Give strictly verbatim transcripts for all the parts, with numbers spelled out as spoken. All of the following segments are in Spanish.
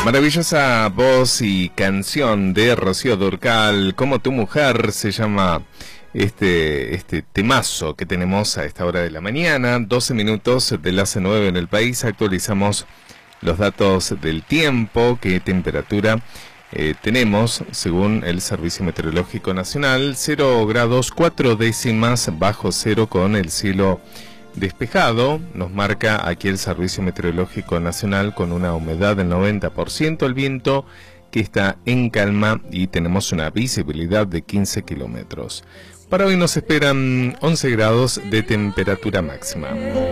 Maravillosa voz y canción de Rocío Dúrcal, Como tu mujer, se llama este, este temazo que tenemos a esta hora de la mañana. doce minutos de las nueve en el país. Actualizamos los datos del tiempo, qué temperatura eh, tenemos según el Servicio Meteorológico Nacional. Cero grados cuatro décimas bajo cero, con el cielo despejado. Nos marca aquí el Servicio Meteorológico Nacional con una humedad del noventa por ciento, el viento que está en calma y tenemos una visibilidad de quince kilómetros. Para hoy nos esperan once grados de temperatura máxima.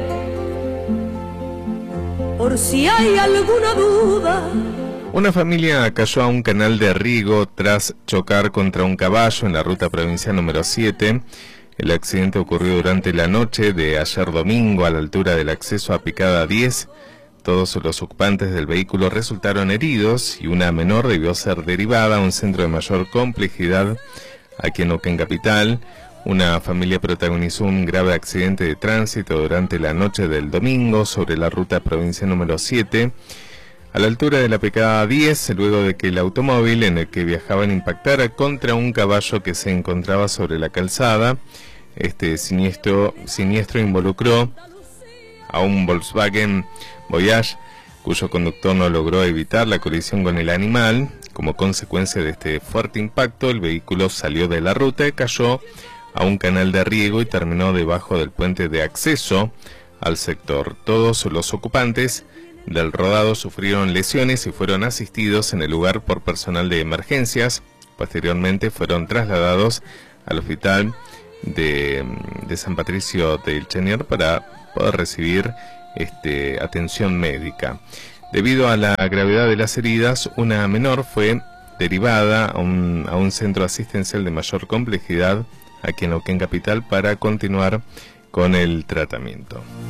Por si hay alguna duda. Una familia cayó a un canal de riego tras chocar contra un caballo en la ruta provincial número siete. El accidente ocurrió durante la noche de ayer domingo a la altura del acceso a Picada diez. Todos los ocupantes del vehículo resultaron heridos y una menor debió ser derivada a un centro de mayor complejidad aquí en Neuquén Capital. Una familia protagonizó un grave accidente de tránsito durante la noche del domingo sobre la ruta provincial número siete. A la altura de la Picada diez, luego de que el automóvil en el que viajaban impactara contra un caballo que se encontraba sobre la calzada. Este siniestro, siniestro involucró a un Volkswagen Voyage, cuyo conductor no logró evitar la colisión con el animal. Como consecuencia de este fuerte impacto, el vehículo salió de la ruta y cayó a un canal de riego y terminó debajo del puente de acceso al sector. Todos los ocupantes del rodado sufrieron lesiones y fueron asistidos en el lugar por personal de emergencias. Posteriormente fueron trasladados al hospital de, de San Patricio del Chenier para poder recibir este, atención médica. Debido a la gravedad de las heridas, una menor fue derivada a un, a un centro asistencial de mayor complejidad aquí en Neuquén Capital para continuar con el tratamiento.